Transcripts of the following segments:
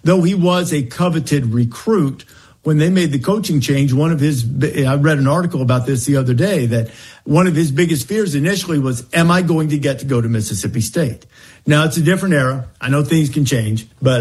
though he was a coveted recruit, when they made the coaching change, I read an article about this the other day, that one of his biggest fears initially was, am I going to get to go to Mississippi State? Now, it's a different era. I know things can change, but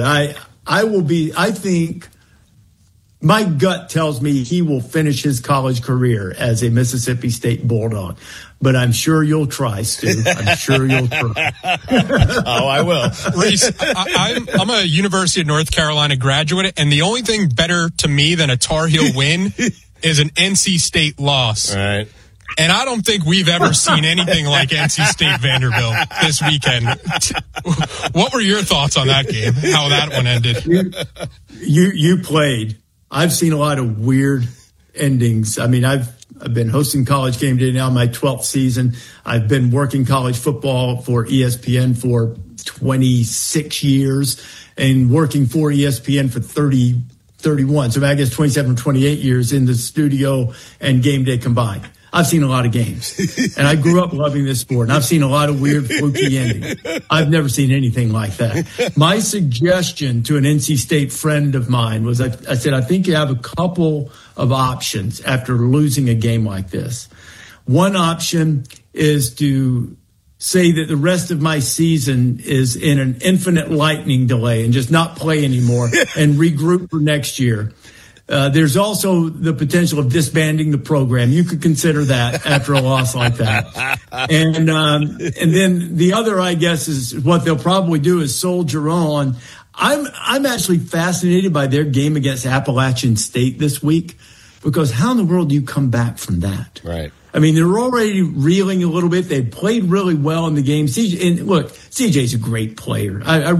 I think my gut tells me he will finish his college career as a Mississippi State Bulldog. But I'm sure you'll try, Stu. I'm sure you'll try. Oh, I will. Reese, I'm a University of North Carolina graduate, and the only thing better to me than a Tar Heel win is an NC State loss. All right. And I don't think we've ever seen anything like NC State Vanderbilt this weekend. What were your thoughts on that game, how that one ended? You played. I've seen a lot of weird endings. I mean, I've been hosting College Game Day now, my 12th season. I've been working college football for ESPN for 26 years and working for ESPN for 31. So I guess 27, 28 years in the studio and game day combined. I've seen a lot of games, and I grew up loving this sport, and I've seen a lot of weird, fluky endings. I've never seen anything like that. My suggestion to an NC State friend of mine was, I said, I think you have a couple of options after losing a game like this. One option is to say that the rest of my season is in an infinite lightning delay and just not play anymore and regroup for next year. There's also the potential of disbanding the program. You could consider that after a loss like that. And then the other, I guess, is what they'll probably do is soldier on. I'm actually fascinated by their game against Appalachian State this week, because how in the world do you come back from that? Right. I mean, they're already reeling a little bit. They played really well in the game. CJ's a great player.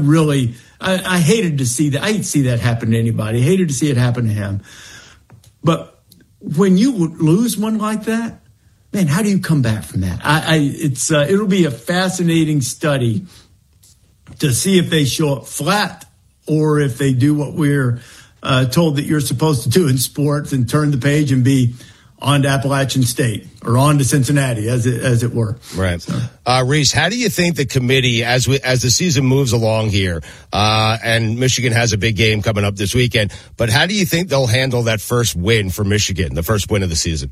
I hated to see that. I hate to see that happen to anybody. I hated to see it happen to him. But when you lose one like that, man, how do you come back from that? It'll be a fascinating study to see if they show up flat or if they do what we're told that you're supposed to do in sports and turn the page and be on to Appalachian State or on to Cincinnati, as it were. Right. So. Reese, how do you think the committee, as the season moves along here, and Michigan has a big game coming up this weekend, but how do you think they'll handle that first win for Michigan, the first win of the season?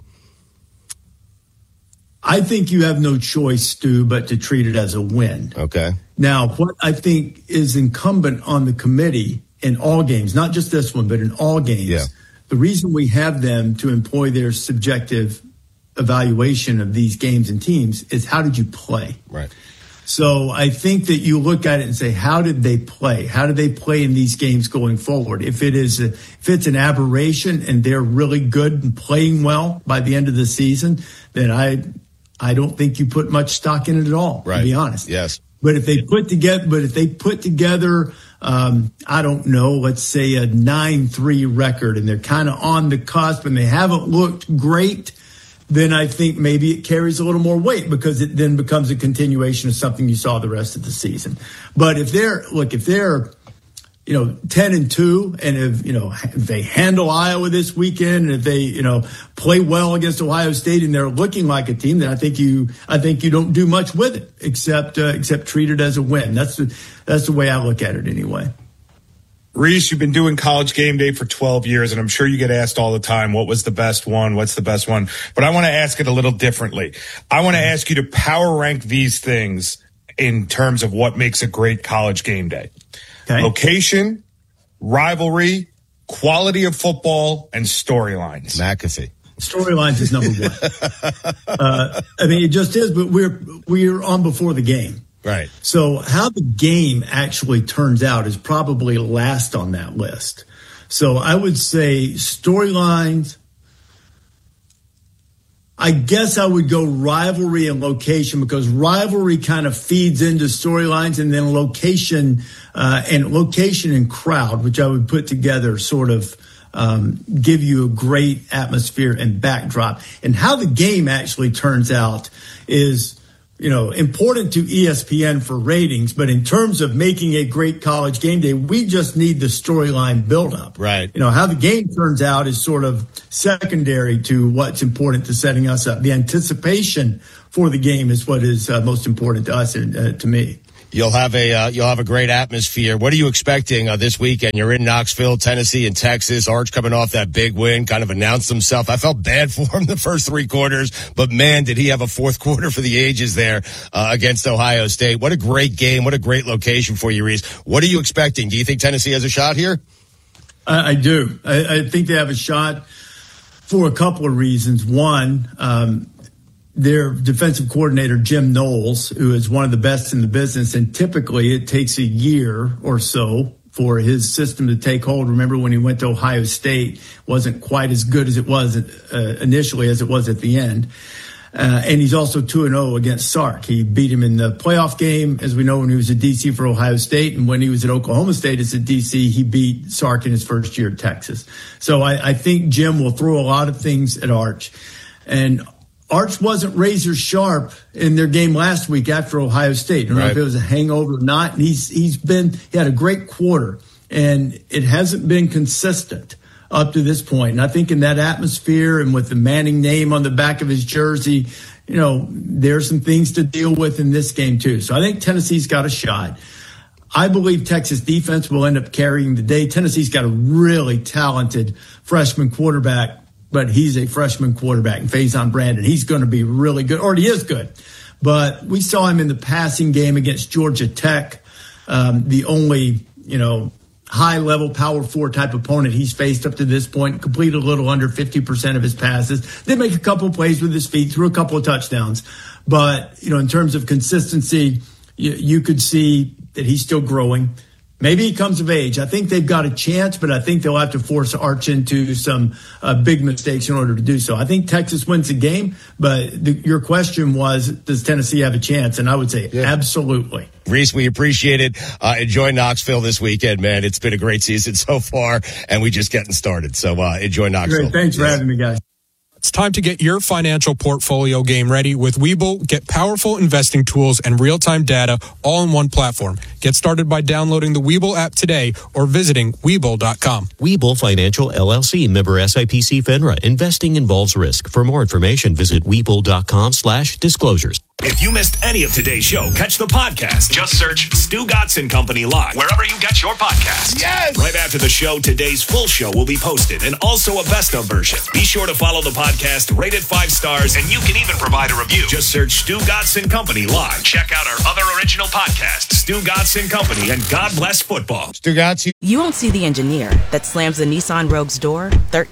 I think you have no choice, Stu, but to treat it as a win. Okay. Now, what I think is incumbent on the committee in all games, not just this one, but in all games, the reason we have them to employ their subjective evaluation of these games and teams is how did you play? Right. So I think that you look at it and say, how did they play? How did they play in these games going forward? If it's an aberration and they're really good and playing well by the end of the season, then I don't think you put much stock in it at all, to be honest. Yes. But if they put together, I don't know, let's say a 9-3 record, and they're kind of on the cusp and they haven't looked great, then I think maybe it carries a little more weight because it then becomes a continuation of something you saw the rest of the season. But if they're 10-2, and if they handle Iowa this weekend, and if they, play well against Ohio State and they're looking like a team, then I think you don't do much with it except treat it as a win. That's the way I look at it anyway. Reese, you've been doing College Game Day for 12 years, and I'm sure you get asked all the time, what was the best one? What's the best one? But I want to ask it a little differently. I want to ask you to power rank these things in terms of what makes a great College Game Day. Okay. Location, rivalry, quality of football, and storylines. McAfee. Storylines is number one. It just is, but we're on before the game. Right. So how the game actually turns out is probably last on that list. So I would say storylines. I guess I would go rivalry and location, because rivalry kind of feeds into storylines, and then location and crowd, which I would put together, sort of give you a great atmosphere and backdrop. And how the game actually turns out is, important to ESPN for ratings, but in terms of making a great College Game Day, we just need the storyline buildup. Right. How the game turns out is sort of secondary to what's important to setting us up. The anticipation for the game is what is most important to us and to me. You'll have a great atmosphere. What are you expecting this weekend? You're in Knoxville, Tennessee, and Texas. Arch coming off that big win, kind of announced himself. I felt bad for him the first 3 quarters, but man, did he have a fourth quarter for the ages there against Ohio State. What a great game. What a great location for you, Reese. What are you expecting? Do you think Tennessee has a shot here? I do. I think they have a shot for a couple of reasons. One, their defensive coordinator, Jim Knowles, who is one of the best in the business, and typically it takes a year or so for his system to take hold. Remember when he went to Ohio State, wasn't quite as good as it was initially as it was at the end. And he's also 2-0 against Sark. He beat him in the playoff game, as we know, when he was a DC for Ohio State. And when he was at Oklahoma State as a DC, he beat Sark in his first year at Texas. So I think Jim will throw a lot of things at Arch. And Arch wasn't razor sharp in their game last week after Ohio State. I don't know if it was a hangover or not. And he had a great quarter, and it hasn't been consistent up to this point. And I think in that atmosphere and with the Manning name on the back of his jersey, there's some things to deal with in this game too. So I think Tennessee's got a shot. I believe Texas defense will end up carrying the day. Tennessee's got a really talented freshman quarterback, but he's a freshman quarterback, and Faison Brandon. He's going to be really good, or he is good. But we saw him in the passing game against Georgia Tech, the only, high-level Power 4 type opponent he's faced up to this point, completed a little under 50% of his passes. Did make a couple of plays with his feet, threw a couple of touchdowns. But, in terms of consistency, you could see that he's still growing. Maybe he comes of age. I think they've got a chance, but I think they'll have to force Arch into some big mistakes in order to do so. I think Texas wins the game, but your question was, does Tennessee have a chance? And I would say absolutely. Reese, we appreciate it. Enjoy Knoxville this weekend, man. It's been a great season so far, and we're just getting started. So enjoy Knoxville. Great. Thanks for having me, guys. It's time to get your financial portfolio game ready with Webull. Get powerful investing tools and real-time data all in one platform. Get started by downloading the Webull app today or visiting Webull.com. Webull Financial LLC, member SIPC FINRA. Investing involves risk. For more information, visit Webull.com/disclosures. If you missed any of today's show, catch the podcast. Just search Stugotz & Company Live wherever you get your podcasts. Yes! Right after the show, today's full show will be posted and also a best-of version. Be sure to follow the podcast, rate it 5 stars, and you can even provide a review. Just search Stugotz & Company Live. Check out our other original podcasts, Stugotz & Company and God Bless Football. Stugotz. You won't see the engineer that slams the Nissan Rogue's door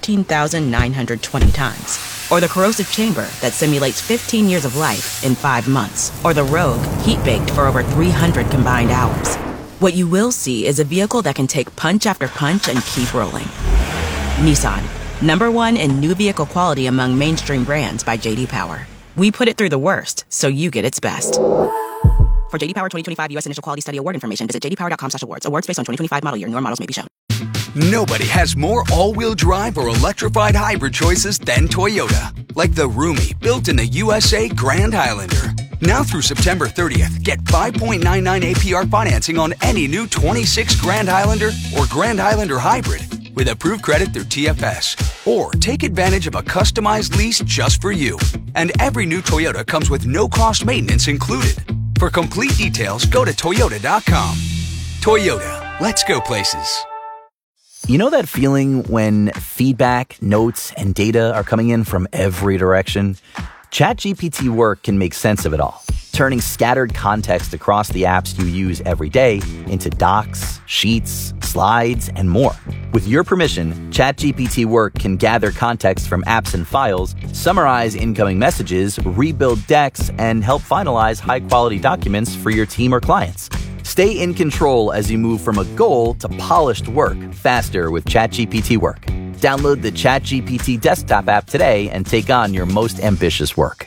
13,920 times. Or the corrosive chamber that simulates 15 years of life in 5 months. Or the Rogue heat-baked for over 300 combined hours. What you will see is a vehicle that can take punch after punch and keep rolling. Nissan, #1 in new vehicle quality among mainstream brands by J.D. Power. We put it through the worst, so you get its best. For J.D. Power 2025 U.S. Initial Quality Study Award information, visit jdpower.com/awards. Awards based on 2025 model year. Newer models may be shown. Nobody has more all-wheel drive or electrified hybrid choices than Toyota. Like the roomy, built in the USA Grand Highlander. Now through September 30th, get 5.99 APR financing on any new 26 Grand Highlander or Grand Highlander hybrid with approved credit through TFS. Or take advantage of a customized lease just for you. And every new Toyota comes with no-cost maintenance included. For complete details, go to Toyota.com. Toyota, let's go places. You know that feeling when feedback, notes, and data are coming in from every direction? ChatGPT Work can make sense of it all, turning scattered context across the apps you use every day into docs, sheets, slides, and more. With your permission, ChatGPT Work can gather context from apps and files, summarize incoming messages, rebuild decks, and help finalize high-quality documents for your team or clients. Stay in control as you move from a goal to polished work faster with ChatGPT Work. Download the ChatGPT desktop app today and take on your most ambitious work.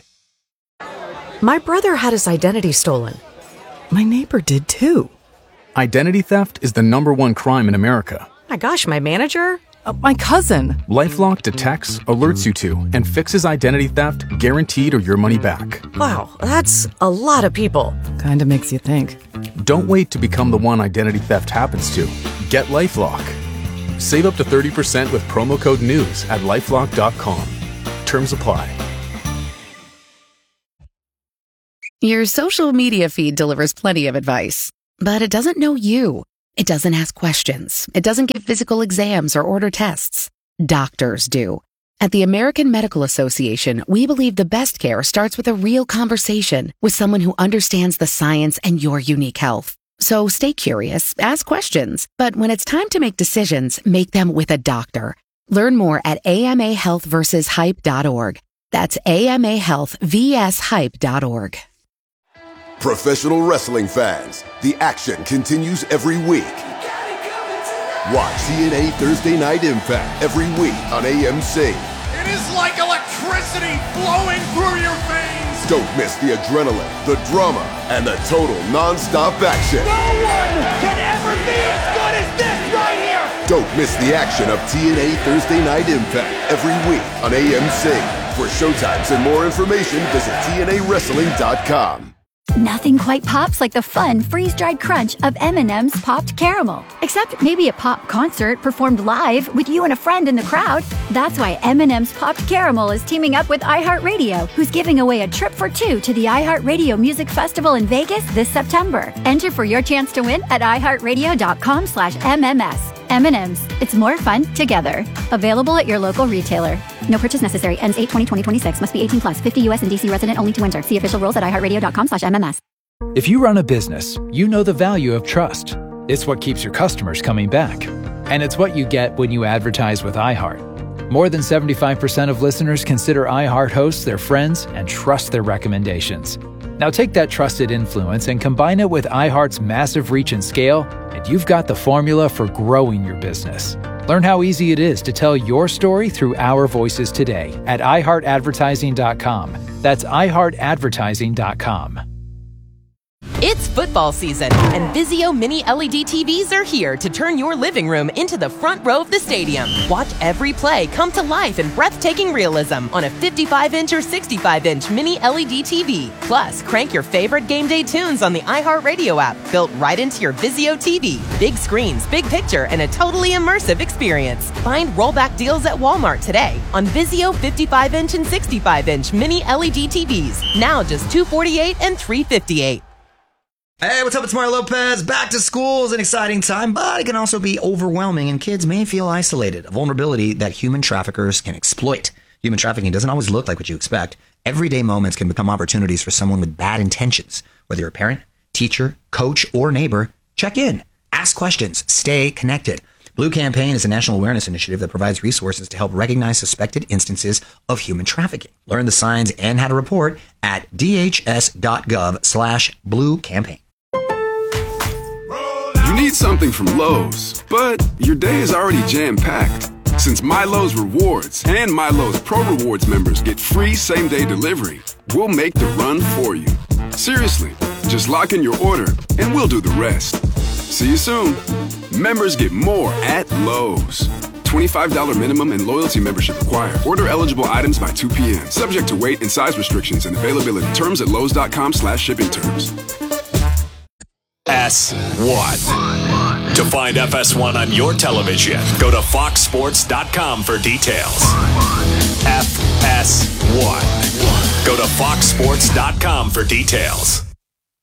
My brother had his identity stolen. My neighbor did too. Identity theft is the #1 crime in America. My gosh, my manager? My cousin. LifeLock detects, alerts you to, and fixes identity theft guaranteed or your money back. Wow, that's a lot of people. Kinda makes you think. Don't wait to become the one identity theft happens to. Get LifeLock. Save up to 30% with promo code NEWS at LifeLock.com. Terms apply. Your social media feed delivers plenty of advice, but it doesn't know you. It doesn't ask questions. It doesn't give physical exams or order tests. Doctors do. At the American Medical Association, we believe the best care starts with a real conversation with someone who understands the science and your unique health. So stay curious, ask questions, but when it's time to make decisions, make them with a doctor. Learn more at amahealthversushype.org. That's amahealthvshype.org. Professional wrestling fans, the action continues every week. Watch TNA Thursday Night Impact every week on AMC. It is like electricity flowing through your veins. Don't miss the adrenaline, the drama, and the total non-stop action. No one can ever be as good as this right here. Don't miss the action of TNA Thursday Night Impact every week on AMC. For showtimes and more information, visit TNAWrestling.com. Nothing quite pops like the fun freeze-dried crunch of M&M's Popped Caramel. Except maybe a pop concert performed live with you and a friend in the crowd. That's why M&M's Popped Caramel is teaming up with iHeartRadio, who's giving away a trip for two to the iHeartRadio Music Festival in Vegas this September. Enter for your chance to win at iHeartRadio.com/MMS. M&M's. It's more fun together. Available at your local retailer. No purchase necessary. Ends 8/20/2026. Must be 18 plus. 50 U.S. and D.C. resident only to enter. See official rules at iHeartRadio.com/MMS. If you run a business, you know the value of trust. It's what keeps your customers coming back. And it's what you get when you advertise with iHeart. More than 75% of listeners consider iHeart hosts their friends and trust their recommendations. Now take that trusted influence and combine it with iHeart's massive reach and scale, and you've got the formula for growing your business. Learn how easy it is to tell your story through our voices today at iHeartAdvertising.com. That's iHeartAdvertising.com. It's football season, and Vizio Mini LED TVs are here to turn your living room into the front row of the stadium. Watch every play come to life in breathtaking realism on a 55-inch or 65-inch Mini LED TV. Plus, crank your favorite game day tunes on the iHeartRadio app, built right into your Vizio TV. Big screens, big picture, and a totally immersive experience. Find rollback deals at Walmart today on Vizio 55-inch and 65-inch Mini LED TVs. Now just $248 and $358. Hey, what's up? It's Mario Lopez. Back to school is an exciting time, but it can also be overwhelming, and kids may feel isolated, a vulnerability that human traffickers can exploit. Human trafficking doesn't always look like what you expect. Everyday moments can become opportunities for someone with bad intentions. Whether you're a parent, teacher, coach, or neighbor, check in, ask questions, stay connected. Blue Campaign is a national awareness initiative that provides resources to help recognize suspected instances of human trafficking. Learn the signs and how to report at dhs.gov/Blue Campaign. You need something from Lowe's, but your day is already jam-packed. Since MyLowe's Rewards and MyLowe's Pro Rewards members get free same-day delivery, we'll make the run for you. Seriously, just lock in your order and we'll do the rest. See you soon. Members get more at Lowe's. $25 minimum and loyalty membership required. Order eligible items by 2 p.m. Subject to weight and size restrictions and availability. Terms at lowes.com/shipping terms. FS1. To find FS1 on your television, go to foxsports.com for details. FS1. Go to foxsports.com for details.